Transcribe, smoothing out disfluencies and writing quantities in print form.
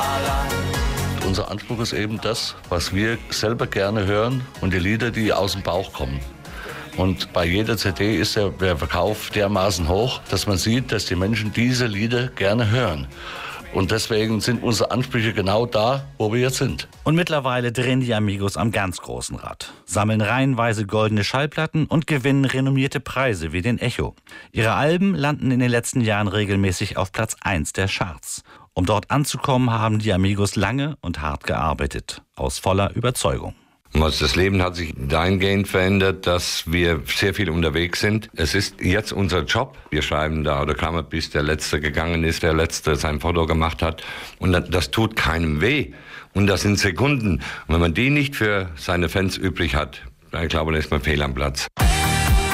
Unser Anspruch ist eben das, was wir selber gerne hören und die Lieder, die aus dem Bauch kommen. Und bei jeder CD ist der Verkauf dermaßen hoch, dass man sieht, dass die Menschen diese Lieder gerne hören. Und deswegen sind unsere Ansprüche genau da, wo wir jetzt sind. Und mittlerweile drehen die Amigos am ganz großen Rad, sammeln reihenweise goldene Schallplatten und gewinnen renommierte Preise wie den Echo. Ihre Alben landen in den letzten Jahren regelmäßig auf Platz 1 der Charts. Um dort anzukommen, haben die Amigos lange und hart gearbeitet, aus voller Überzeugung. Das Leben hat sich dahingehend verändert, dass wir sehr viel unterwegs sind. Es ist jetzt unser Job. Wir schreiben da Autogramme, bis der Letzte gegangen ist, der Letzte sein Foto gemacht hat. Und das tut keinem weh. Und das sind Sekunden. Und wenn man die nicht für seine Fans übrig hat, dann glaube ich, ist man fehl am Platz.